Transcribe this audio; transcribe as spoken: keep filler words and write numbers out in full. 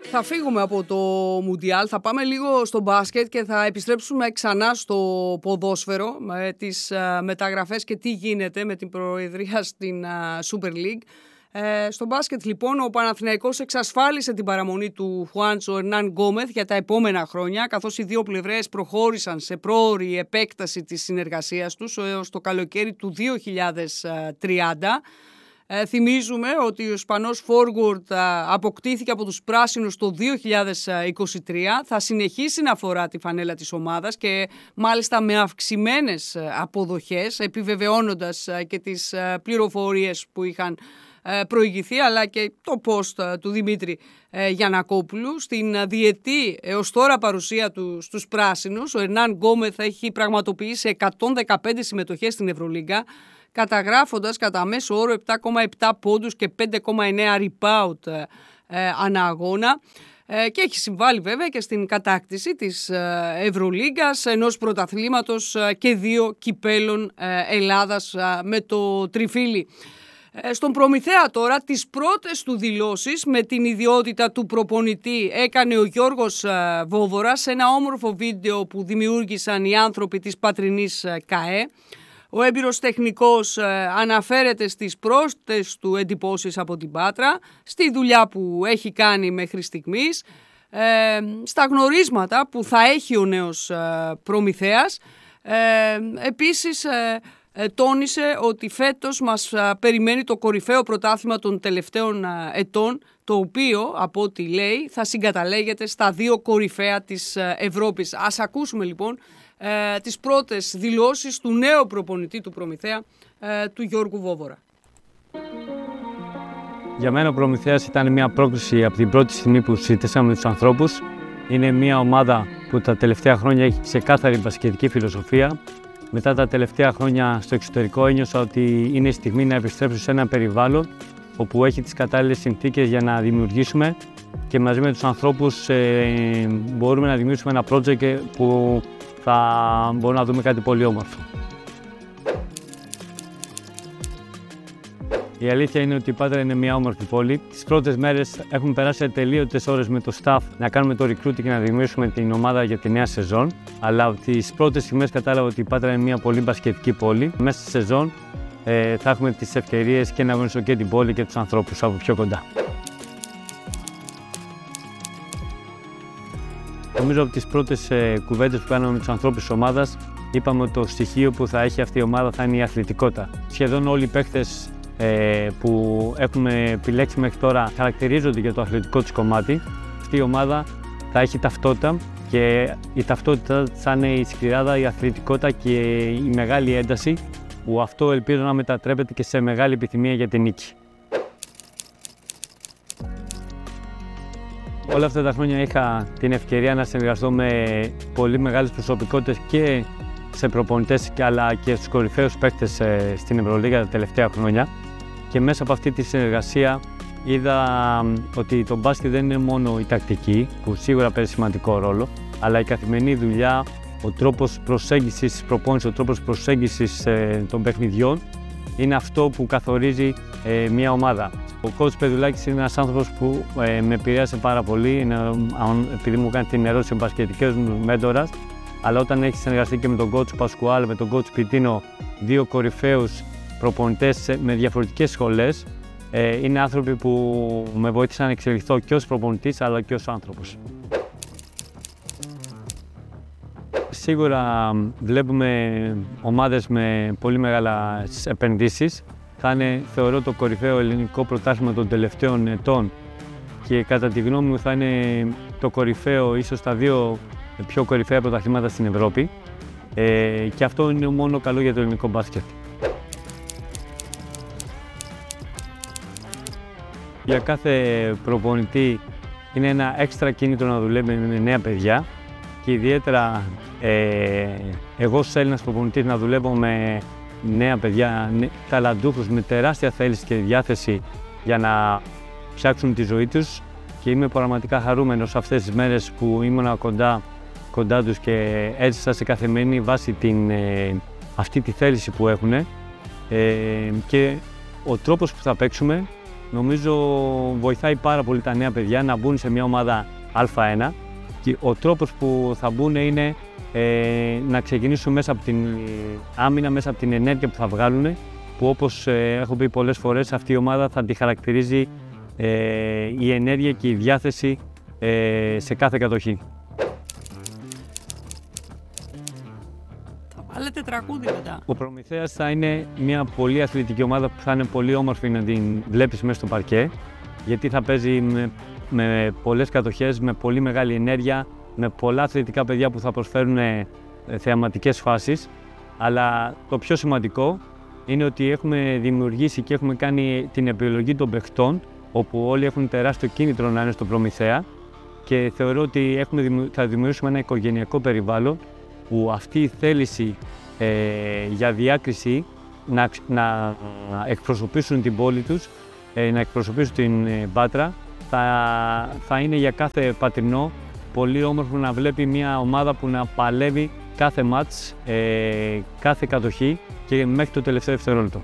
Θα φύγουμε από το Μουντιάλ, θα πάμε λίγο στο μπάσκετ και θα επιστρέψουμε ξανά στο ποδόσφαιρο με τις μεταγραφές και τι γίνεται με την προεδρία στην Super League. Ε, στο μπάσκετ λοιπόν ο Παναθηναϊκός εξασφάλισε την παραμονή του Χουάντσο Ερνάν Γκόμεθ για τα επόμενα χρόνια, καθώς οι δύο πλευρές προχώρησαν σε πρόωρη επέκταση της συνεργασίας τους έως το καλοκαίρι του δύο χιλιάδες τριάντα. Ε, θυμίζουμε ότι ο Ισπανός forward αποκτήθηκε από τους πράσινους το δύο χιλιάδες είκοσι τρία, θα συνεχίσει να φορά τη φανέλα της ομάδας και μάλιστα με αυξημένες αποδοχές, επιβεβαιώνοντας και τις πληροφορίες που είχαν προηγηθεί, αλλά και το post του Δημήτρη Γιαννακόπουλου. Στην διετή έως τώρα παρουσία του στους πράσινους, ο Ερνάν Γκόμεθ έχει πραγματοποιήσει εκατόν δεκαπέντε συμμετοχές στην Ευρωλίγκα, καταγράφοντας κατά μέσο όρο επτά κόμμα επτά πόντους και πέντε κόμμα εννέα rebound ε, ανά αγώνα ε, και έχει συμβάλει βέβαια και στην κατάκτηση της ε, Ευρωλίγκας, ενός πρωταθλήματος ε, και δύο κυπέλων ε, Ελλάδας ε, με το τριφύλι. Ε, στον Προμηθέα τώρα τις πρώτες του δηλώσεις με την ιδιότητα του προπονητή έκανε ο Γιώργος ε, Βόβορας σε ένα όμορφο βίντεο που δημιούργησαν οι άνθρωποι της πατρινής ε, ΚΑΕ. Ο έμπειρος τεχνικός ε, αναφέρεται στις πρώτες του εντυπώσεις από την Πάτρα, στη δουλειά που έχει κάνει μέχρι στιγμής, ε, στα γνωρίσματα που θα έχει ο νέος ε, Προμηθέας. Ε, επίσης ε, ε, τόνισε ότι φέτος μας ε, περιμένει το κορυφαίο πρωτάθλημα των τελευταίων ε, ετών, το οποίο, από ό,τι λέει, θα συγκαταλέγεται στα δύο κορυφαία της ε, Ευρώπης. Ας ακούσουμε λοιπόν Ε, τις πρώτες δηλώσεις του νέου προπονητή του Προμηθέα, ε, του Γιώργου Βόβορα. Για μένα ο Προμηθέας ήταν μια πρόκληση από την πρώτη στιγμή που συζητήσαμε με τους ανθρώπους. Είναι μια ομάδα που τα τελευταία χρόνια έχει ξεκάθαρη μπασκετική φιλοσοφία. Μετά τα τελευταία χρόνια στο εξωτερικό ένιωσα ότι είναι η στιγμή να επιστρέψω σε ένα περιβάλλον όπου έχει τις κατάλληλες συνθήκες για να δημιουργήσουμε και μαζί με τους ανθρώπους ε, μπορούμε να δημιουργήσουμε ένα project που θα μπορούμε να δούμε κάτι πολύ όμορφο. Η αλήθεια είναι ότι η Πάτρα είναι μια όμορφη πόλη. Τις πρώτες μέρες έχουμε περάσει ατελείωτες ώρες με το staff να κάνουμε το recruiting και να δημιουργήσουμε την ομάδα για τη νέα σεζόν. Αλλά από τις πρώτες στιγμές κατάλαβα ότι η Πάτρα είναι μια πολύ μπασκετική πόλη. Μέσα στη σεζόν ε, θα έχουμε τις ευκαιρίες και να γνωρίσω και την πόλη και τους ανθρώπους από πιο κοντά. Νομίζω από τις πρώτες ε, κουβέντες που κάναμε με τους ανθρώπους της ομάδας, είπαμε ότι το στοιχείο που θα έχει αυτή η ομάδα θα είναι η αθλητικότητα. Σχεδόν όλοι οι παίκτες ε, που έχουμε επιλέξει μέχρι τώρα χαρακτηρίζονται για το αθλητικό της κομμάτι. Αυτή η ομάδα θα έχει ταυτότητα και η ταυτότητα θα είναι η σκληράδα, η αθλητικότητα και η μεγάλη ένταση, που αυτό ελπίζω να μετατρέπεται και σε μεγάλη επιθυμία για την νίκη. Όλα αυτά τα χρόνια είχα την ευκαιρία να συνεργαστώ με πολύ μεγάλες προσωπικότητες και σε προπονητές αλλά και στους κορυφαίους παίκτες στην Ευρωλίγα τα τελευταία χρόνια. Και μέσα από αυτή τη συνεργασία είδα ότι το μπάσκετ δεν είναι μόνο η τακτική, που σίγουρα παίζει σημαντικό ρόλο, αλλά η καθημερινή δουλειά, ο τρόπος προσέγγισης της προπόνησης, ο τρόπος προσέγγισης των παιχνιδιών είναι αυτό που καθορίζει μια ομάδα. Ο coach Πεδουλάκης είναι ένας άνθρωπος που ε, με επηρέασε πάρα πολύ, είναι, επειδή μου κάνει την ερώτηση ο μπασκετικός μου μέντορας, αλλά όταν έχει συνεργαστεί και με τον coach Πασκουάλ, με τον coach Πιτίνο, δύο κορυφαίους προπονητές με διαφορετικές σχολές, ε, είναι άνθρωποι που με βοήθησαν να εξελιχθώ και ως προπονητής αλλά και ως άνθρωπος. Σίγουρα βλέπουμε ομάδες με πολύ μεγάλες επενδύσεις. Θα είναι, θεωρώ, το κορυφαίο ελληνικό πρωτάθλημα των τελευταίων ετών και κατά τη γνώμη μου θα είναι το κορυφαίο, ίσως τα δύο πιο κορυφαία πρωταθλήματα στην Ευρώπη, ε, και αυτό είναι μόνο καλό για το ελληνικό μπάσκετ. Για κάθε προπονητή είναι ένα έξτρα κίνητρο να δουλεύει με νέα παιδιά και ιδιαίτερα ε, εγώ ως Έλληνας προπονητής να δουλεύω με νέα παιδιά, ταλαντούχους με τεράστια θέληση και διάθεση για να φτιάξουν τη ζωή τους, και είμαι πραγματικά χαρούμενος αυτές τις μέρες που ήμουν κοντά, κοντά τους και έζησα σε καθημερινή βάση την, ε, αυτή τη θέληση που έχουν, ε, και ο τρόπος που θα παίξουμε νομίζω βοηθάει πάρα πολύ τα νέα παιδιά να μπουν σε μια ομάδα Α1 και ο τρόπος που θα μπουν είναι ε, να ξεκινήσουν μέσα από την άμυνα, μέσα από την ενέργεια που θα βγάλουν, που όπως ε, έχω πει πολλές φορές, αυτή η ομάδα θα τη χαρακτηρίζει ε, η ενέργεια και η διάθεση ε, σε κάθε κατοχή. Θα βάλετε τραγούδι μετά. Ο Προμηθέας θα είναι μια πολύ αθλητική ομάδα που θα είναι πολύ όμορφη να την βλέπεις μέσα στο παρκέ, γιατί θα παίζει με, με πολλές κατοχές, με πολύ μεγάλη ενέργεια, με πολλά αθλητικά παιδιά που θα προσφέρουν ε, θεαματικές φάσεις, αλλά το πιο σημαντικό είναι ότι έχουμε δημιουργήσει και έχουμε κάνει την επιλογή των παιχτών, όπου όλοι έχουν τεράστιο κίνητρο να είναι στο Προμηθέα, και θεωρώ ότι έχουμε, θα δημιουργήσουμε ένα οικογενειακό περιβάλλον που αυτή η θέληση ε, για διάκριση να, να εκπροσωπήσουν την πόλη τους, ε, να εκπροσωπήσουν την ε, Πάτρα, θα, θα είναι για κάθε πατρινό πολύ όμορφο να βλέπει μια ομάδα που να παλεύει κάθε μάτς, ε, κάθε κατοχή και μέχρι το τελευταίο δευτερόλεπτο.